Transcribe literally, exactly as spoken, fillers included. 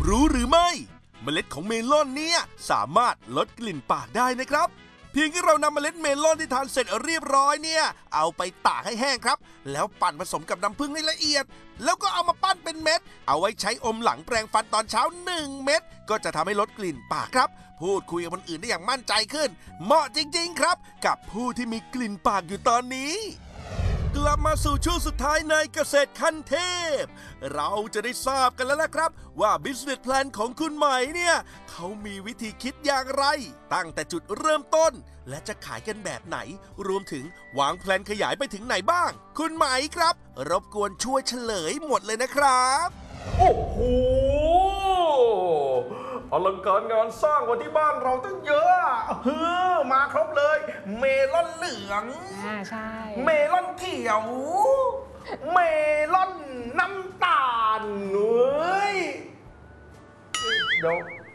รู้หรือไม่เมล็ดของเมลอนเนี่ยสามารถลดกลิ่นปากได้นะครับเพียงแค่เรานำเมล็ดเมลอนที่ทานเสร็จเรียบร้อยเนี่ยเอาไปตากให้แห้งครับแล้วปั่นผสมกับน้ำผึ้งให้ละเอียดแล้วก็เอามาปั้นเป็นเม็ดเอาไว้ใช้อมหลังแปรงฟันตอนเช้าหนึ่งเม็ดก็จะทำให้ลดกลิ่นปากครับพูดคุยกับคนอื่นได้อย่างมั่นใจขึ้นเหมาะจริงๆครับกับผู้ที่มีกลิ่นปากอยู่ตอนนี้กลับมาสู่ช่วงสุดท้ายในเกษตรขั้นเทพเราจะได้ทราบกันแล้วนะครับว่า Business Plan ของคุณไหมเนี่ยเขามีวิธีคิดอย่างไรตั้งแต่จุดเริ่มต้นและจะขายกันแบบไหนรวมถึงวางแผนขยายไปถึงไหนบ้างคุณไหมครับรบกวนช่วยเฉลยหมดเลยนะครับโอ้โหอลังการงานสร้างวันที่บ้านเราตั้งเยอะเฮ้อมาครบเลยเมลอนเหลืองอ่าใช่เมลอนเขียว เมลอนน้ำตาลเฮ้ยเดี๋ยว